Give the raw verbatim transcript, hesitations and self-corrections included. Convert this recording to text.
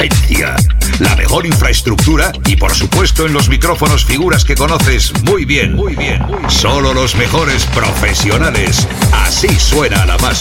potencia, la mejor infraestructura y, por supuesto, en los micrófonos figuras que conoces muy bien. Muy bien. Solo los mejores profesionales. Así suena la Más